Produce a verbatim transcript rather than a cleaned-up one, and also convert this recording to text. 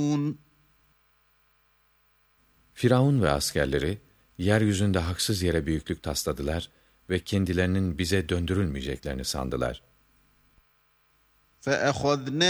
Firavun ve askerleri, yeryüzünde haksız yere büyüklük tasladılar ve kendilerinin bize döndürülmeyeceklerini sandılar. فَأَخَذْنَاهُمْ